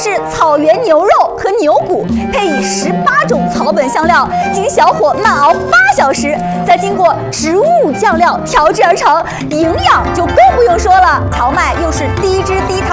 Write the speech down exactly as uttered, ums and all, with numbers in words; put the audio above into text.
是草原牛肉和牛骨，配以十八种草本香料，经小火慢熬八小时，再经过植物酱料调制而成，营养就更不用说了。荞麦又是低脂低糖